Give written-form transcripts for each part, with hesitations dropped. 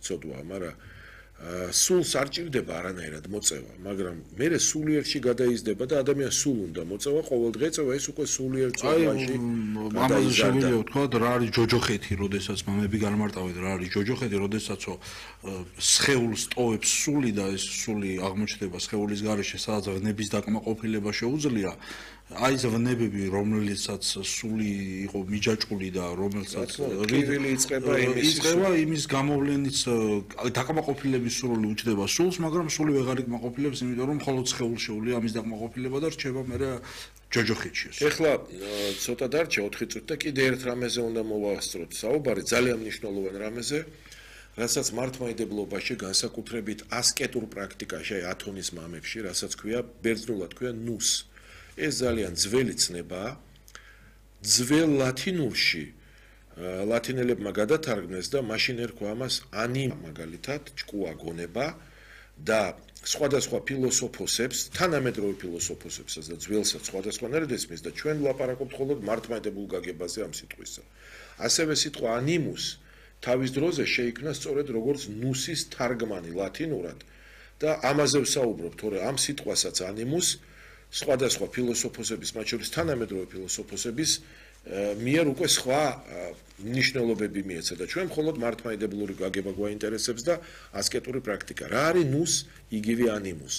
ცოდვა, მაგრამ სულს არ ჭირდება არანაირად მოწევა, მაგრამ მე სულიერში გადაიზრდება და ადამიანს სულ უნდა მოწევა ყოველდღე ეს უკვე სულიერ წვევაში. ამაზე შეგვიძლია ვთქვა, რა არის ჯოჯოხეთი, როდესაც მამები განმარტავენ, რა არის ჯოჯოხეთი, როდესაც სხეულს ტოვებს სული და ეს სული აღმოჩნდება სხეულის გარეშე, სადაც ვნების დაკმაყოფილება შეუძლია. აი ეს ვნებები, რომელიცაც სული იყო მიჯაჭვული და რომელსაც კრივილი იწყება იმის გამოვლენით დაკმაყოფილების სრული უჩნდება სულს, მაგრამ სული ვეღარ იკმაყოფილებს, იმიტომ რომ მხოლოდ სხეულს შეუძლია ამის დაკმაყოფილება და რჩება მერე ჯოჯოხეთში. ეხლა ცოტა დარჩა 4 წუთი და კიდე ერთ რამეზე უნდა მოვასწროთ საუბარი, ძალიან მნიშვნელოვან რამეზე, რასაც მართლმადიდებლობაში განსაკუთრებით ასკეტურ პრაქტიკაში, აი ათონის მამებში, რასაც ქვია ბერძნულად ქვია ნუს. ეს ძალიან ძველი ცნებაა. ძველ ლათინურში ლათინელებმა გადათარგმნეს და მაშინ ერქვა ამას ანიმა მაგალითად, ჭკუა გონება და სხვადასხვა ფილოსოფოსებს, თანამედროვე ფილოსოფოსებსაც და ძველსაც სხვადასხვანაირად ესმის და ჩვენ ვლაპარაკობთ მხოლოდ მართლმადიდებულ გაგებაზე ამ სიტყვისა. ასევე სიტყვა ანიმუს თავის დროზე შეიქმნა სწორედ როგორც ნუსის თარგმანი ლათინურად და ამაზე ვსაუბრობ, თორე ამ სიტყვასაც ანიმუს სხვადასხვა ფილოსოფოსების, მათ შორის თანამედროვე ფილოსოფოსების მიერ უკვე სხვა მნიშვნელობები მიეცა და ჩვენ მხოლოდ მართლმადიდებლური გაგება გვაინტერესებს და ასკეტური პრაქტიკა. რა არის ნუს, იგივე ანიმუს.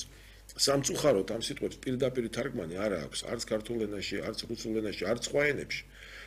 სამწუხაროდ ამ სიტყვებს პირდაპირ თარგმანი არ აქვს არც ქართულ ენაში, არც რუსულ ენაში, არც სხვა ენებში.